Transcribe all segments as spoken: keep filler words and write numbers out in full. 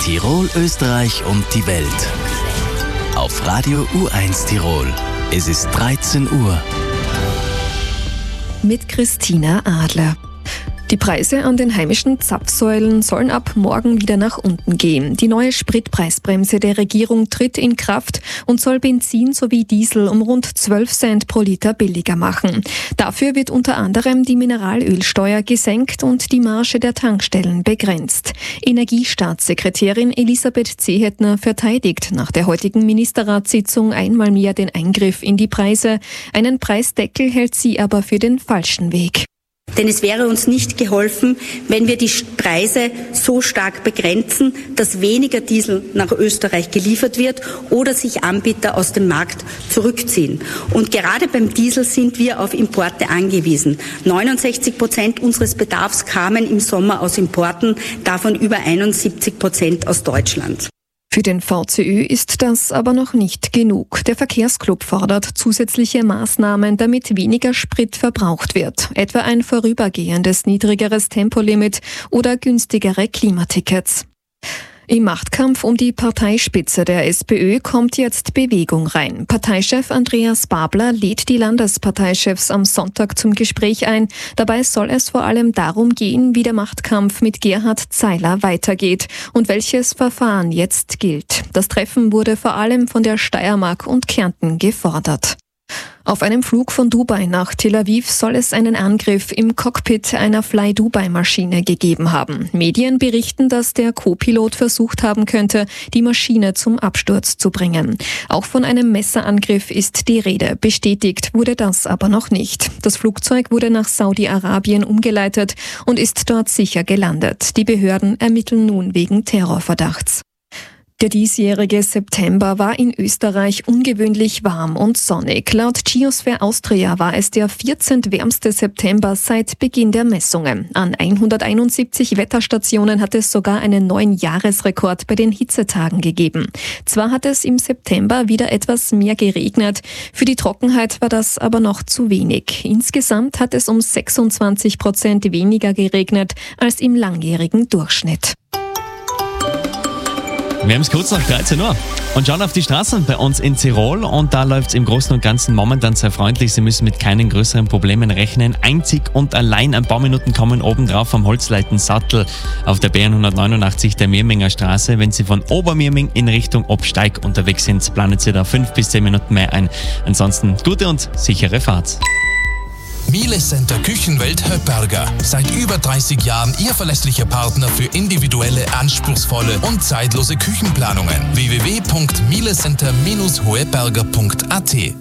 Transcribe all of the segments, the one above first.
Tirol, Österreich und die Welt. Auf Radio U eins Tirol. Es ist dreizehn Uhr. Mit Christina Adler. Die Preise an den heimischen Zapfsäulen sollen ab morgen wieder nach unten gehen. Die neue Spritpreisbremse der Regierung tritt in Kraft und soll Benzin sowie Diesel um rund zwölf Cent pro Liter billiger machen. Dafür wird unter anderem die Mineralölsteuer gesenkt und die Marge der Tankstellen begrenzt. Energiestaatssekretärin Elisabeth Zehetner verteidigt nach der heutigen Ministerratssitzung einmal mehr den Eingriff in die Preise. Einen Preisdeckel hält sie aber für den falschen Weg. Denn es wäre uns nicht geholfen, wenn wir die Preise so stark begrenzen, dass weniger Diesel nach Österreich geliefert wird oder sich Anbieter aus dem Markt zurückziehen. Und gerade beim Diesel sind wir auf Importe angewiesen. neunundsechzig Prozent unseres Bedarfs kamen im Sommer aus Importen, davon über einundsiebzig Prozent aus Deutschland. Für den V C Ö ist das aber noch nicht genug. Der Verkehrsclub fordert zusätzliche Maßnahmen, damit weniger Sprit verbraucht wird. Etwa ein vorübergehendes niedrigeres Tempolimit oder günstigere Klimatickets. Im Machtkampf um die Parteispitze der SPÖ kommt jetzt Bewegung rein. Parteichef Andreas Babler lädt die Landesparteichefs am Sonntag zum Gespräch ein. Dabei soll es vor allem darum gehen, wie der Machtkampf mit Gerhard Zeiler weitergeht und welches Verfahren jetzt gilt. Das Treffen wurde vor allem von der Steiermark und Kärnten gefordert. Auf einem Flug von Dubai nach Tel Aviv soll es einen Angriff im Cockpit einer Fly-Dubai-Maschine gegeben haben. Medien berichten, dass der Co-Pilot versucht haben könnte, die Maschine zum Absturz zu bringen. Auch von einem Messerangriff ist die Rede. Bestätigt wurde das aber noch nicht. Das Flugzeug wurde nach Saudi-Arabien umgeleitet und ist dort sicher gelandet. Die Behörden ermitteln nun wegen Terrorverdachts. Der diesjährige September war in Österreich ungewöhnlich warm und sonnig. Laut Geosphere Austria war es der vierzehntwärmste September seit Beginn der Messungen. An hunderteinundsiebzig Wetterstationen hat es sogar einen neuen Jahresrekord bei den Hitzetagen gegeben. Zwar hat es im September wieder etwas mehr geregnet, für die Trockenheit war das aber noch zu wenig. Insgesamt hat es um sechsundzwanzig Prozent weniger geregnet als im langjährigen Durchschnitt. Wir haben es kurz nach dreizehn Uhr und schauen auf die Straßen bei uns in Tirol und da läuft es im Großen und Ganzen momentan sehr freundlich. Sie müssen mit keinen größeren Problemen rechnen. Einzig und allein ein paar Minuten kommen obendrauf vom Holzleitensattel auf der B hundertneunundachtzig der Mirminger Straße. Wenn Sie von Obermirming in Richtung Obsteig unterwegs sind, planen Sie da fünf bis zehn Minuten mehr ein. Ansonsten gute und sichere Fahrt. Miele Center Küchenwelt Höpperger. Seit über dreißig Jahren Ihr verlässlicher Partner für individuelle, anspruchsvolle und zeitlose Küchenplanungen. w w w punkt mielecenter Bindestrich hoeberger punkt a t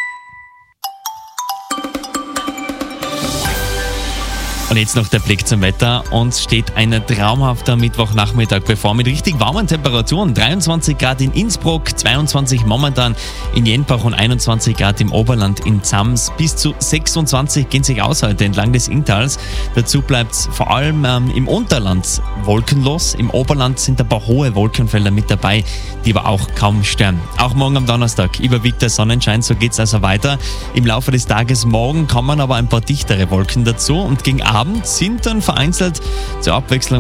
Und jetzt noch der Blick zum Wetter. Uns steht ein traumhafter Mittwochnachmittag bevor mit richtig warmen Temperaturen. dreiundzwanzig Grad in Innsbruck, zweiundzwanzig momentan in Jenbach und einundzwanzig Grad im Oberland in Zams. Bis zu sechsundzwanzig gehen sich aus heute entlang des Inntals. Dazu bleibt es vor allem ähm, im Unterland wolkenlos. Im Oberland sind ein paar hohe Wolkenfelder mit dabei, die aber auch kaum stören. Auch morgen am Donnerstag überwiegt der Sonnenschein, so geht es also weiter. Im Laufe des Tages morgen kommen aber ein paar dichtere Wolken dazu und gegen Abend sind dann vereinzelt zur Abwechslung